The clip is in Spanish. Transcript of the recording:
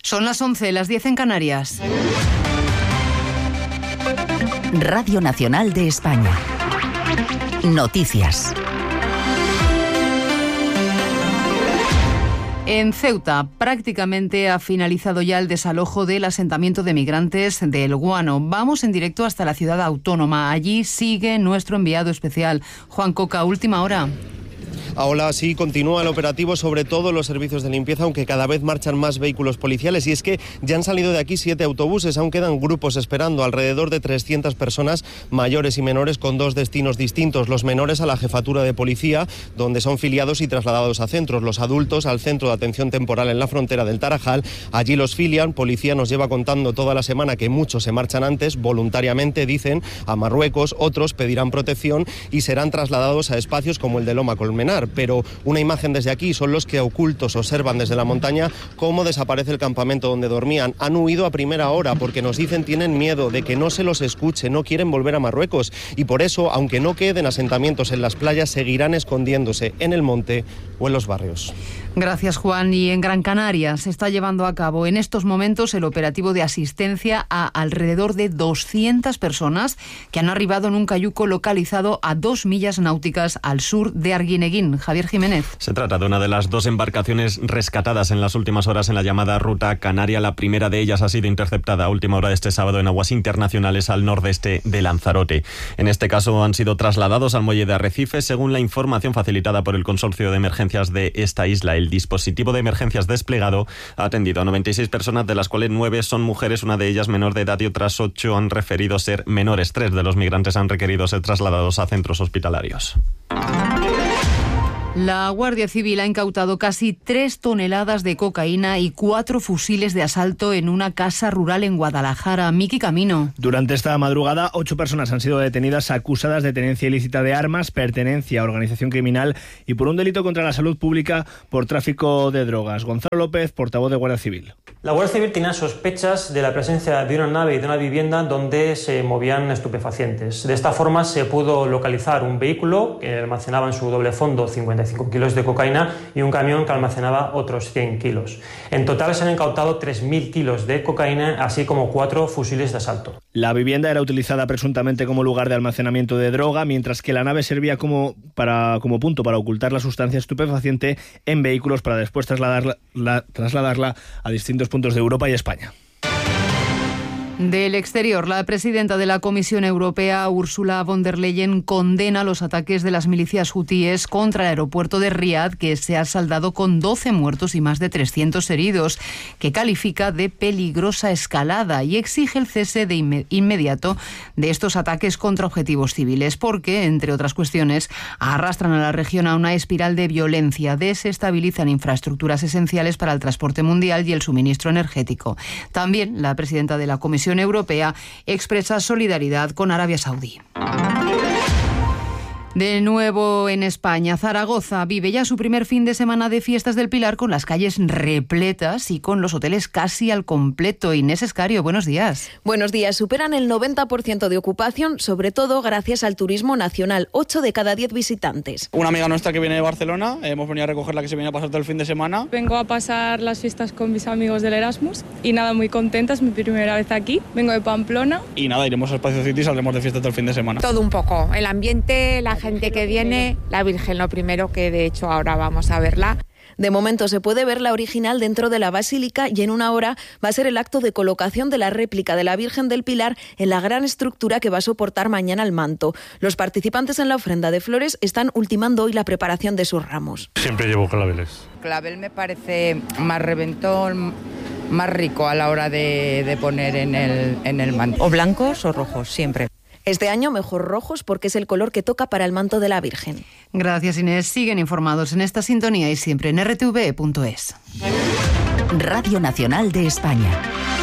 Son las 11, las 10 en Canarias. Radio Nacional de España. Noticias. En Ceuta prácticamente ha finalizado ya el desalojo del asentamiento de migrantes de El Guano. Vamos en directo hasta la ciudad autónoma. Allí sigue nuestro enviado especial, Juan Coca, última hora. Ahora sí continúa el operativo, sobre todo los servicios de limpieza, aunque cada vez marchan más vehículos policiales. Y es que ya han salido de aquí 7 autobuses, aún quedan grupos esperando, alrededor de 300 personas, mayores y menores, con 2 destinos distintos. Los menores a la jefatura de policía, donde son filiados y trasladados a centros. Los adultos al centro de atención temporal en la frontera del Tarajal. Allí los filian. Policía nos lleva contando toda la semana que muchos se marchan antes, voluntariamente, dicen, a Marruecos. Otros pedirán protección y serán trasladados a espacios como el de Loma Colmenar. Pero una imagen desde aquí son los que ocultos observan desde la montaña cómo desaparece el campamento donde dormían. Han huido a primera hora porque nos dicen tienen miedo de que no se los escuche, no quieren volver a Marruecos y por eso, aunque no queden asentamientos en las playas, seguirán escondiéndose en el monte o en los barrios. Gracias, Juan. Y en Gran Canaria se está llevando a cabo en estos momentos el operativo de asistencia a alrededor de 200 personas que han arribado en un cayuco localizado a 2 millas náuticas al sur de Arguineguín. Javier Jiménez. Se trata de una de las 2 embarcaciones rescatadas en las últimas horas en la llamada Ruta Canaria. La primera de ellas ha sido interceptada a última hora de este sábado en aguas internacionales al nordeste de Lanzarote. En este caso han sido trasladados al muelle de Arrecife, según la información facilitada por el Consorcio de Emergencias de esta isla. El dispositivo de emergencias desplegado ha atendido a 96 personas, de las cuales 9 son mujeres, una de ellas menor de edad y otras 8 han referido ser menores. 3 de los migrantes han requerido ser trasladados a centros hospitalarios. La Guardia Civil ha incautado casi 3 toneladas de cocaína y 4 fusiles de asalto en una casa rural en Guadalajara. Miki Camino. Durante esta madrugada, 8 personas han sido detenidas acusadas de tenencia ilícita de armas, pertenencia a organización criminal y por un delito contra la salud pública por tráfico de drogas. Gonzalo López, portavoz de Guardia Civil. La Guardia Civil tenía sospechas de la presencia de una nave y de una vivienda donde se movían estupefacientes. De esta forma se pudo localizar un vehículo que almacenaba en su doble fondo 55 kilos de cocaína y un camión que almacenaba otros 100 kilos. En total se han incautado 3.000 kilos de cocaína, así como 4 fusiles de asalto. La vivienda era utilizada presuntamente como lugar de almacenamiento de droga, mientras que la nave servía como punto para ocultar la sustancia estupefaciente en vehículos para después trasladarla a distintos puntos de Europa y España. Del exterior, la presidenta de la Comisión Europea, Ursula von der Leyen, condena los ataques de las milicias hutíes contra el aeropuerto de Riad, que se ha saldado con 12 muertos y más de 300 heridos, que califica de peligrosa escalada y exige el cese de inmediato de estos ataques contra objetivos civiles, porque, entre otras cuestiones, arrastran a la región a una espiral de violencia, desestabilizan infraestructuras esenciales para el transporte mundial y el suministro energético. También la presidenta de la Comisión Europea expresa solidaridad con Arabia Saudí. De nuevo en España, Zaragoza vive ya su primer fin de semana de fiestas del Pilar con las calles repletas y con los hoteles casi al completo. Inés Escario, buenos días. Buenos días. Superan el 90% de ocupación, sobre todo gracias al turismo nacional. 8 de cada 10 visitantes. Una amiga nuestra que viene de Barcelona, hemos venido a recogerla, que se viene a pasar todo el fin de semana. Vengo a pasar las fiestas con mis amigos del Erasmus y nada, muy contenta, es mi primera vez aquí. Vengo de Pamplona. Y nada, iremos a Espacio City y saldremos de fiesta todo el fin de semana. Todo un poco, el ambiente, la gente que viene, la Virgen lo primero, que de hecho ahora vamos a verla. De momento se puede ver la original dentro de la basílica y en una hora va a ser el acto de colocación de la réplica de la Virgen del Pilar en la gran estructura que va a soportar mañana el manto. Los participantes en la ofrenda de flores están ultimando hoy la preparación de sus ramos. Siempre llevo claveles. Clavel me parece más reventón, más rico a la hora de poner en el manto. O blancos o rojos, siempre. Este año mejor rojos porque es el color que toca para el manto de la Virgen. Gracias, Inés. Siguen informados en esta sintonía y siempre en rtv.es. Radio Nacional de España.